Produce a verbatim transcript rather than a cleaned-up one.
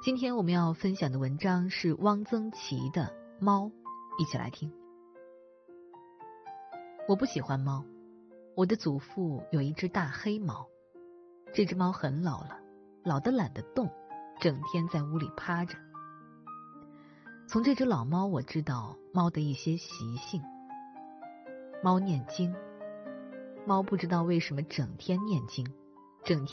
今天我们要分享的文章是汪曾祺的《猫》，一起来听。我不喜欢猫，我的祖父有一只大黑猫，这只猫很老了，老得懒得动，整天在屋里趴着。从这只老猫我知道猫的一些习性。猫念经，猫不知道为什么整天念经，整天